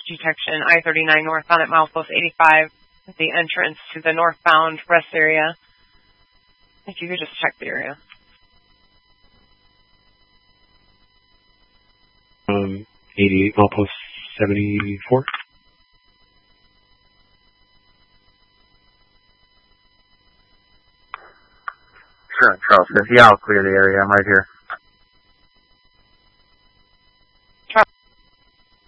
detection, I-39 northbound at milepost 85 at the entrance to the northbound rest area. If you could just check the area. 88 milepost 74. Sure, Charles 50. I'll clear the area. I'm right here.